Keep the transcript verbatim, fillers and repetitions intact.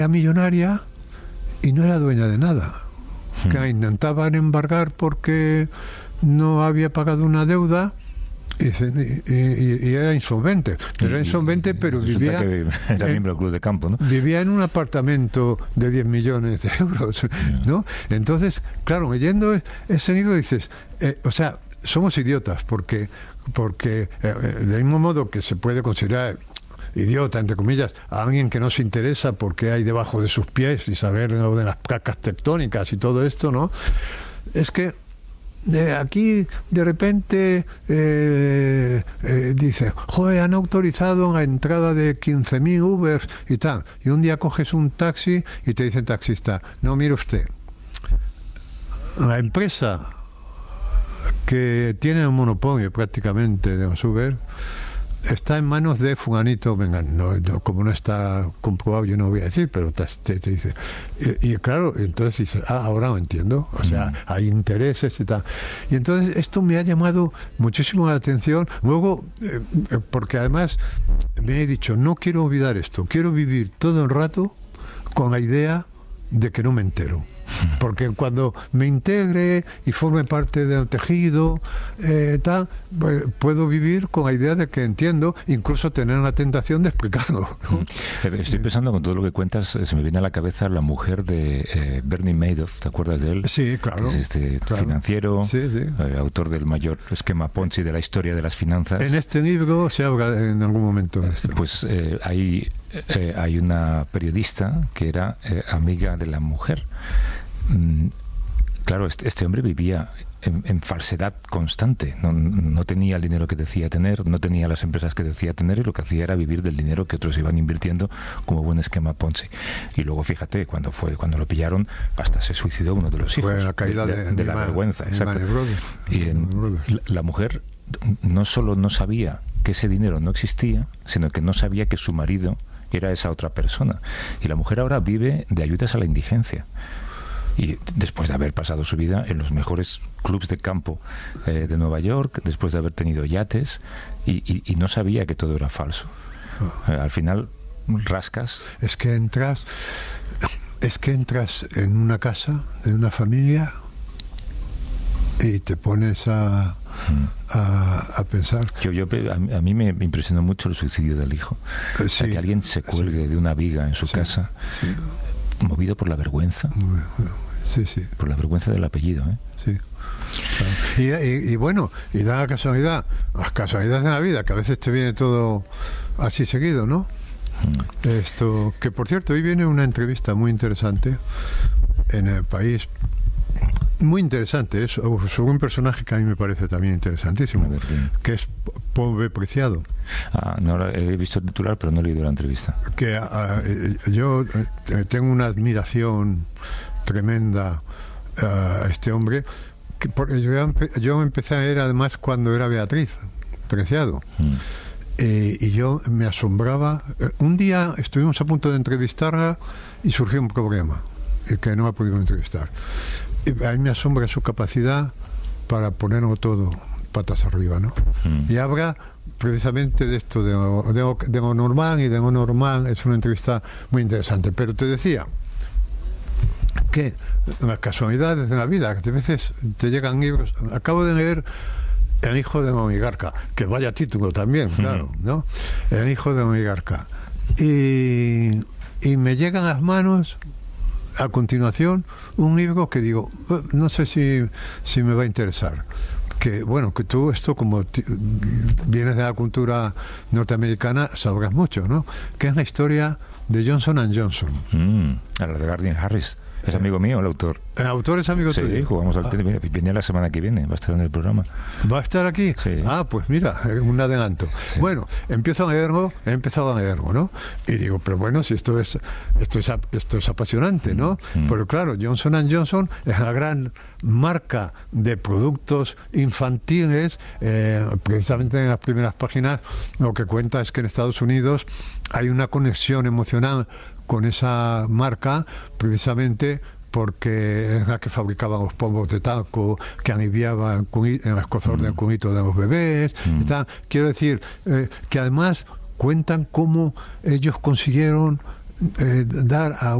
era millonaria y no era dueña de nada. Hmm. Que intentaban embargar porque no había pagado una deuda. Y, y, y era insolvente, era insolvente, pero vivía que era en, miembro del club de campo, ¿no? Vivía en un apartamento de diez millones de euros, ¿no? Entonces, claro, leyendo ese libro dices, eh, o sea, somos idiotas, porque, porque eh, del mismo modo que se puede considerar idiota, entre comillas, a alguien que no se interesa porque hay debajo de sus pies y saber lo de las placas tectónicas y todo esto, ¿no? Es que de aquí de repente eh, eh, dice, joder, han autorizado la entrada de quince mil Ubers y tal, y un día coges un taxi y te dice el taxista, no, mire usted, la empresa que tiene un monopolio prácticamente de los Uber está en manos de fulanito, venga, no, no, como no está comprobado yo no voy a decir, pero te, te, te dice, y, y claro, entonces dices, ah, ahora lo entiendo, o sea, mm. hay intereses y tal, y entonces esto me ha llamado muchísimo la atención, luego, eh, porque además me he dicho, no quiero olvidar esto, quiero vivir todo el rato con la idea de que no me entero. Porque cuando me integre y forme parte del tejido, eh, tal, pues, puedo vivir con la idea de que entiendo, incluso tener la tentación de explicarlo, ¿no? Estoy pensando con todo lo que cuentas, se me viene a la cabeza la mujer de eh, Bernie Madoff, ¿te acuerdas de él? Sí, claro. Que es este claro. financiero, sí, sí. Eh, autor del mayor esquema Ponzi de la historia de las finanzas. En este libro se habla en algún momento de esto. Pues eh, hay, eh, hay una periodista que era eh, amiga de la mujer. Claro, este, este hombre vivía en, en falsedad constante, no, no tenía el dinero que decía tener, no tenía las empresas que decía tener, y lo que hacía era vivir del dinero que otros iban invirtiendo como buen esquema Ponzi. Y luego, fíjate, cuando fue cuando lo pillaron, hasta se suicidó uno de los hijos. Fue la caída de, de, de, de la man, vergüenza. Exacto. Y en, la, la mujer no solo no sabía que ese dinero no existía, sino que no sabía que su marido era esa otra persona. Y la mujer ahora vive de ayudas a la indigencia. Y después de haber pasado su vida en los mejores clubs de campo eh, de Nueva York, después de haber tenido yates, y, y, y no sabía que todo era falso. Eh, al final rascas. Es que entras, es que entras en una casa, en una familia, y te pones a, a, a pensar. Yo, yo a, a mí me impresionó mucho el suicidio del hijo. Sí, o sea, que alguien se cuelgue sí. de una viga en su sí, casa. Sí. Movido por la vergüenza, sí, sí. por la vergüenza del apellido, ¿eh? Sí. Claro. Y, y, y bueno, y da la casualidad, las casualidades de la vida, que a veces te viene todo así seguido, ¿no? Mm. Esto, que por cierto, hoy viene una entrevista muy interesante en El País, muy interesante, es sobre un personaje que a mí me parece también interesantísimo, ver, que es Paul B. Preciado. Ah, no he visto el titular, pero no he leído la entrevista. Que uh, yo uh, tengo una admiración tremenda uh, a este hombre. Que por, yo, yo empecé a ver además cuando era Beatriz Preciado. Mm. Eh, y yo me asombraba. Un día estuvimos a punto de entrevistarla y surgió un problema, el que no ha podido entrevistar. Y a mí me asombra su capacidad para ponerlo todo patas arriba, ¿no? Mm. Y habla precisamente de esto, de, de, de lo normal y de lo normal. Es una entrevista muy interesante. Pero te decía que las casualidades de la vida, que a veces te llegan libros. Acabo de leer El hijo de un oligarca, que vaya título también, claro, ¿no? El hijo de un oligarca. Y, y me llegan a las manos a continuación un libro que digo, no sé si, si me va a interesar. Que bueno, que tú esto como t- vienes de la cultura norteamericana sabrás mucho, ¿no? Que es la historia de Johnson and Johnson. Mm, a la de Gardner Harris. Es amigo mío el autor. ¿El autor es amigo sí, tuyo? Sí, jugamos al tenis. Ah. Viene la semana que viene, va a estar en el programa. ¿Va a estar aquí? Sí. Ah, pues mira, un adelanto. Sí. Bueno, empiezo a leerlo, he empezado a leerlo, ¿no? Y digo, pero bueno, si esto es esto es, esto es apasionante, ¿no? Mm. Pero claro, Johnson and Johnson es la gran marca de productos infantiles. Eh, precisamente en las primeras páginas lo que cuenta es que en Estados Unidos hay una conexión emocional con esa marca, precisamente porque es la que fabricaban los polvos de talco que aliviaban el escozor mm. del cunito de los bebés mm. y tal. Quiero decir eh, que además cuentan cómo ellos consiguieron eh, dar a